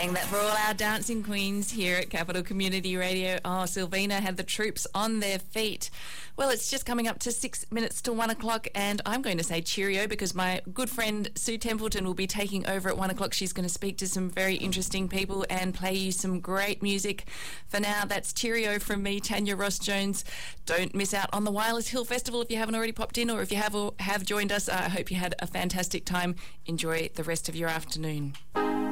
Playing that for all our dancing queens here at Capital Community Radio. Oh, Sylvina had the troops on their feet. Well, it's just coming up to 6 minutes to 1 o'clock, and I'm going to say cheerio because my good friend Sue Templeton will be taking over at 1 o'clock. She's going to speak to some very interesting people and play you some great music. For now, that's cheerio from me, Tanya Ross-Jones. Don't miss out on the Wireless Hill Festival if you haven't already popped in, or if you have joined us. I hope you had a fantastic time. Enjoy the rest of your afternoon.